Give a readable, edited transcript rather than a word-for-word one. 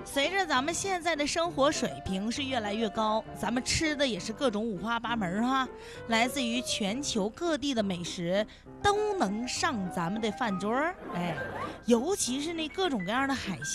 随着咱们现在的生活水平是越来越高，咱们吃的也是各种五花八门哈，来自于全球各地的美食都能上咱们的饭桌，哎，尤其是那各种各样的海鲜。